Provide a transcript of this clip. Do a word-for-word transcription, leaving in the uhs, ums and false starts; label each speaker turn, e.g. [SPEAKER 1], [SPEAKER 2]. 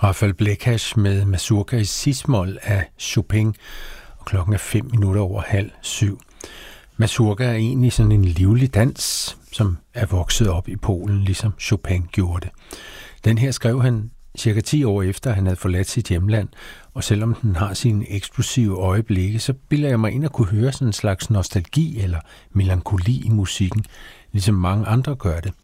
[SPEAKER 1] Rafael Blekach med Mazurka i cis-mol af Chopin, og klokken er fem minutter over halv syv. Mazurka er egentlig sådan en livlig dans, som er vokset op i Polen, ligesom Chopin gjorde det. Den her skrev han cirka ti år efter, han havde forladt sit hjemland, og selvom den har sine eksplosive øjeblikke, så bilder jeg mig ind at kunne høre sådan en slags nostalgi eller melankoli i musikken, ligesom mange andre gør det.